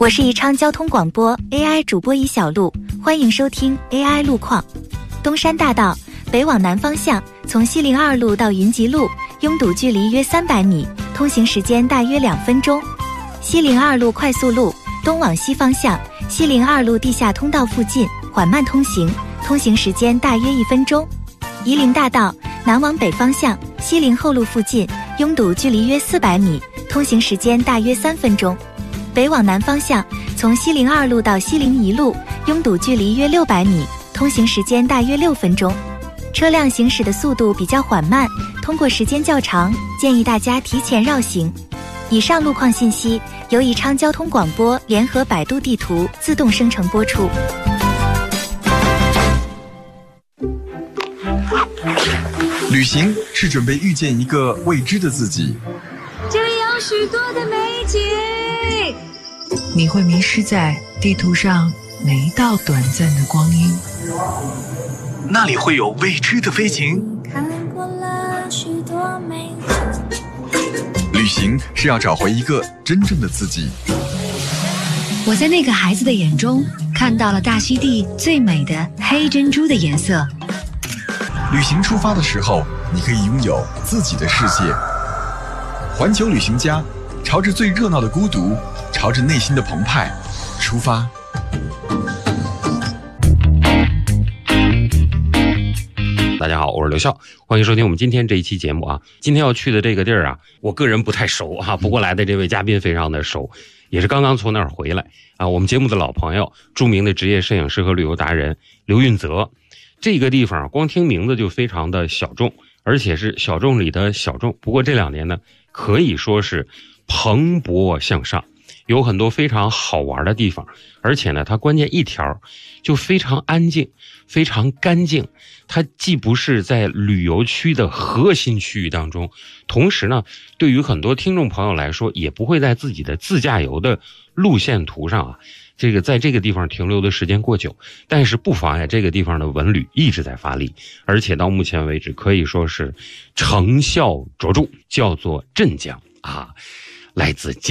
我是宜昌交通广播 AI 主播宜小璐，欢迎收听 AI 路况。东山大道北往南方向，从西陵2路到云集路，拥堵距离约300米，通行时间大约2分钟。西陵2路快速路东往西方向，西陵2路地下通道附近缓慢通行，通行时间大约1分钟。夷陵大道南往北方向，西陵后路附近拥堵距离约400米，通行时间大约3分钟。北往南方向，从西陵2路到西陵1路，拥堵距离约600米，通行时间大约6分钟。车辆行驶的速度比较缓慢，通过时间较长，建议大家提前绕行。以上路况信息由宜昌交通广播联合百度地图自动生成播出。 旅行是准备遇见一个未知的自己， 这里有许多的美景， 你会迷失在地图上每一道短暂的光阴， 那里会有未知的飞行。 看过了许多美景。 旅行是要找回一个真正的自己。 我在那个孩子的眼中看到了大溪地最美的黑珍珠的颜色。 旅行出发的时候，你可以拥有自己的世界。环球旅行家，朝着最热闹的孤独，朝着内心的澎湃出发。 大家好，我是刘笑，欢迎收听我们今天这一期节目啊。今天要去的这个地儿啊，我个人不太熟啊，不过来的这位嘉宾非常的熟，也是刚刚从那儿回来啊。我们节目的老朋友，著名的职业摄影师和旅游达人刘运泽。这个地方光听名字就非常的小众，而且是小众里的小众。不过这2年呢，可以说是蓬勃向上，有很多非常好玩的地方，而且呢，它关键一条就非常安静，非常干净。它既不是在旅游区的核心区域当中，同时呢，对于很多听众朋友来说，也不会在自己的自驾游的路线图上啊，在这个地方停留的时间过久，但是不妨碍这个地方的文旅一直在发力，而且到目前为止可以说是成效卓著，叫做镇江啊，来自